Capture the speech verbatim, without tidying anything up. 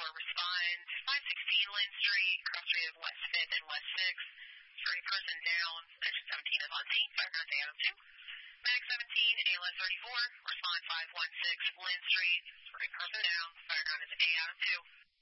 four, respond five sixteen Lynn Street, cross street of West fifth and West sixth. For a person down, engine seventeen is on scene, fire ground eight oh two. Medic seventeen, A L S thirty-four, respond five one six Lynn Street. For a person down, fire ground is eight oh two.